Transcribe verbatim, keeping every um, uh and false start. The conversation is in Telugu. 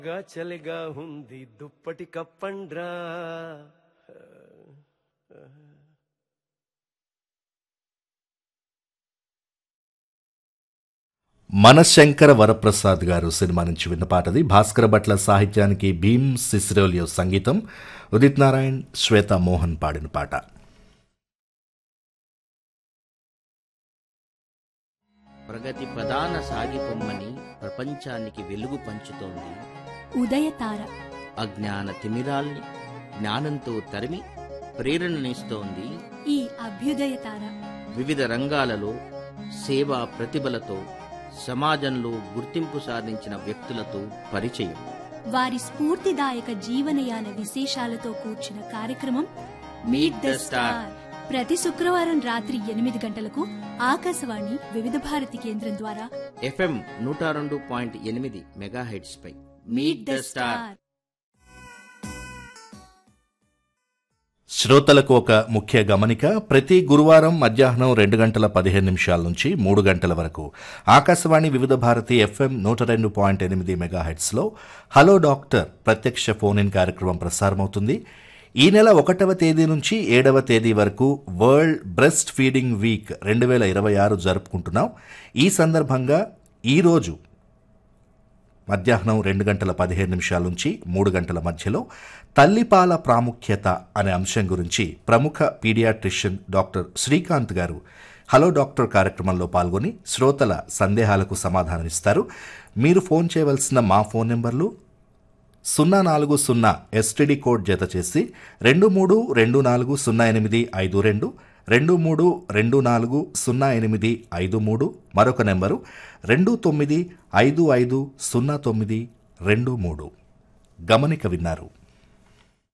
గా చలిగా ఉంది దుప్పటి కప్పండ్రా. మనశంకర వరప్రసాద్ గారు సినిమా నుంచి విన్న పాటది. భాస్కర భట్ల సాహిత్యానికి భీమ్ సిసిరోలియో సంగీతం, ఉదిత్ నారాయణ్, శ్వేతా మోహన్ పాడిన పాట. ప్రగతి ప్రధాన సాగిపొమ్మని ప్రపంచానికి వెలుగు పంచుతోంది ఉదయతార. అజ్ఞాన తిమిరాల్ని జ్ఞానంతో తరిమి ప్రేరణనిస్తోంది ఈ అభ్యుదయతార. వివిధ రంగాలలో సేవా ప్రతిభలతో సమాజంలో గుర్తింపు సాధించిన వ్యక్తులతో పరిచయం, వారి స్ఫూర్తిదాయక జీవనయాన విశేషాలతో కూర్చిన కార్యక్రమం మీట్ ద స్టార్. ప్రతి శుక్రవారం రాత్రి ఎనిమిది గంటలకు ఆకాశవాణి వివిధ భారతి కేంద్రం ద్వారా ఎఫ్ఎం నూట రెండు పాయింట్ ఎనిమిది megahertz pi meet the star. శ్రోతలకు ఒక ముఖ్య గమనిక. ప్రతి గురువారం మధ్యాహ్నం రెండు గంటల పదిహేను నిమిషాల నుంచి మూడు గంటల వరకు ఆకాశవాణి వివిధ భారతి ఎఫ్ఎం నూట రెండు పాయింట్ ఎనిమిది మెగాహెట్స్లో హలో డాక్టర్ ప్రత్యక్ష ఫోన్ ఇన్ కార్యక్రమం ప్రసారమవుతుంది. ఈ నెల ఒకటవ తేదీ నుంచి ఏడవ తేదీ వరకు వరల్డ్ బ్రెస్ట్ ఫీడింగ్ వీక్ రెండు వేల ఇరవై ఆరు జరుపుకుంటున్నాం. ఈ సందర్భంగా ఈరోజు మధ్యాహ్నం రెండు గంటల పదిహేను నిమిషాల నుంచి మూడు గంటల మధ్యలో తల్లిపాల ప్రాముఖ్యత అనే అంశం గురించి ప్రముఖ పీడియాట్రిషియన్ డాక్టర్ శ్రీకాంత్ గారు హలో డాక్టర్ కార్యక్రమంలో పాల్గొని శ్రోతల సందేహాలకు సమాధానమిస్తారు. మీరు ఫోన్ చేయవలసిన మా ఫోన్ నెంబర్లు సున్నా నాలుగు సున్నా ఎస్టీడీ కోడ్ జత చేసి రెండు మూడు రెండు నాలుగు సున్నా ఎనిమిది ఐదు రెండు రెండు మూడు రెండు నాలుగు సున్నా ఎనిమిది ఐదు మూడు, మరొక నెంబరు రెండు తొమ్మిది ఐదు ఐదు సున్నా తొమ్మిది రెండు మూడు. గమనిక విన్నారు.